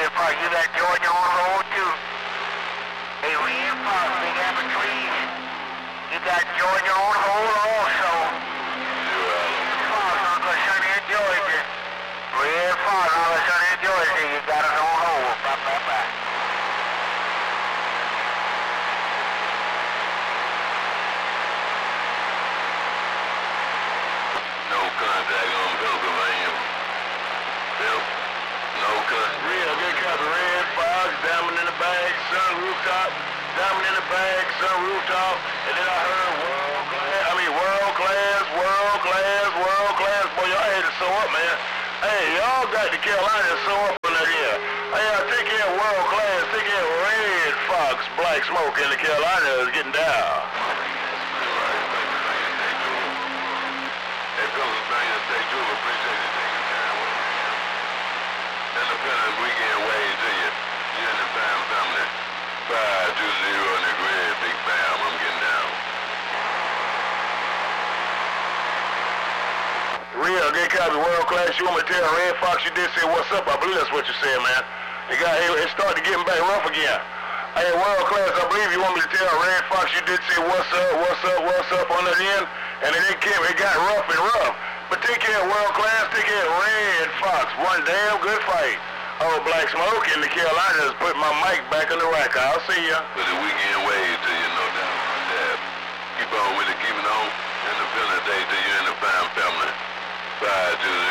Red Fox, you got Georgia on hold too. Hey, Red Fox, Big Apple Trees. You got Georgia on hold also. Red Fox, Uncle Sonny in Georgia. Red Fox, Uncle Sonny in Georgia. You got us on hold. Bye, bye, bye. No contact on Pennsylvania. Bill, no contact. Real good copy. Red Fox, diamond in the bag, sun rooftop, diamond in the bag, sun rooftop, and then I heard world class. Boy, y'all had to sew up, man. Hey, y'all got the Carolina to sew up on that here. Hey, take care of world class, take care of Red Fox, Black Smoke in the Carolina is getting down. Pennsylvania State Trooper, appreciate you taking time with me. Independence weekend wave to you. You and the fam family. 520 in the grid, big fam, I'm getting down. Real good copy, world class. You want me to tell Red Fox you did say what's up? I believe that's what you said, man. It started getting back rough again. Hey, world class, I believe you want me to tell Red Fox you did say what's up on that end, and it got rough and rough. But take care of world class, take care of Red Fox. One damn good fight. Oh, Black Smoke in the Carolinas put my mic back in the rack. I'll see ya. For the weekend wave to you, no doubt about that. Keep on with it, keep it on. Independence Day to you and the fam family. 520.